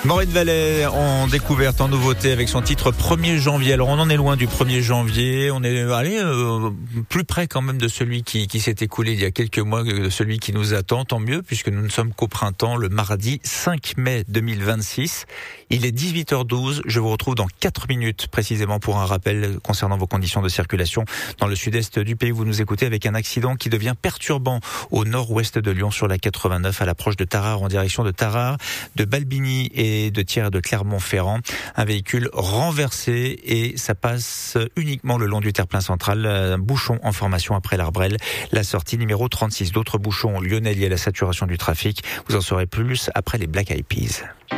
Maureen Vallet en découverte, en nouveauté avec son titre 1er janvier. Alors on en est loin du 1er janvier, on est plus près quand même de celui qui s'est écoulé il y a quelques mois, de celui qui nous attend, tant mieux puisque nous ne sommes qu'au printemps, le mardi 5 mai 2026. Il est 18h12, je vous retrouve dans 4 minutes précisément pour un rappel concernant vos conditions de circulation dans le sud-est du pays. Vous nous écoutez avec un accident qui devient perturbant au nord-ouest de Lyon sur la 89 à l'approche de Tarare en direction de Tarare, de Balbigny et de Thiers et de Clermont-Ferrand. Un véhicule renversé et ça passe uniquement le long du terre-plein central. Un bouchon en formation après l'Arbrel. La sortie numéro 36. D'autres bouchons lyonnais liés à la saturation du trafic. Vous en saurez plus après les Black Eyed Peas.